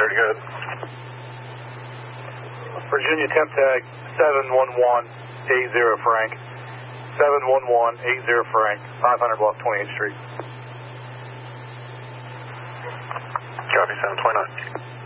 Very good. Virginia temp tag 71180 Frank. 71180 Frank, 500 block 28th Street. Copy, 729.